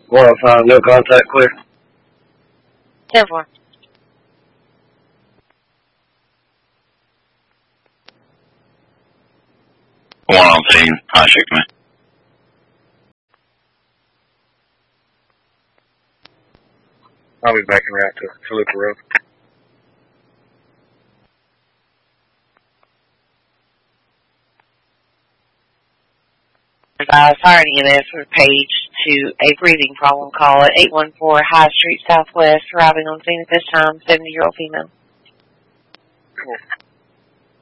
105, no contact, clear. 10-4. One on scene. High check me. I'll be backing right to Chalupa Road. Fire and EMS were paged to a breathing problem call at 814 High Street Southwest, arriving on scene at this time, 70-year-old female. Cool.